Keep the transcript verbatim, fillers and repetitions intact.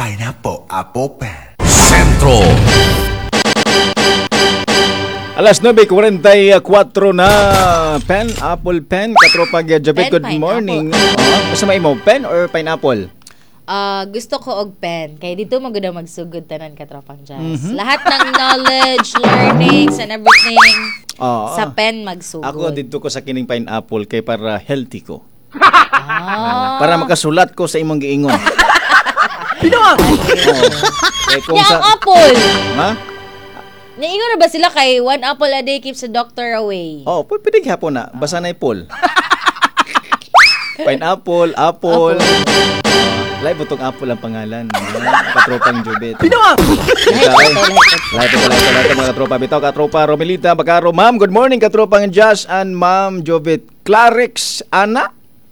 Pineapple Apple Pen. Sentro. Alas nine forty-four na. Pen, apple, pen. Katropang Jabet, Pen, good pineapple. morning. Oh, basta may mo, pen or pineapple? Ah, gusto ko og pen. Kaya dito maganda magsugod tanan ka tropang jazz. Mhm. Lahat ng knowledge, learnings, and everything Oo. sa pen magsugod. Ako dito ko sa kining pineapple kay para healthy ko. Ah. Para makasulat ko sa imong giingon. Pinawag! Oo. Kaya kung Nya sa... ang apple. Ha? Naingon na ba sila kay one apple a day keeps the doctor away? Oh, pwede pwede hapon na. Basta na ipol. Pineapple, apple. Lahat butong apple ang pangalan. Katropang Jubet. Pinawag! Lahat ito, lahat ito, lahat ito, mga katropa. Bitaw, katropa, Romelita, Bacaro. Ma'am, good morning, katropang Josh and Ma'am Jobet. Clarix, Ana?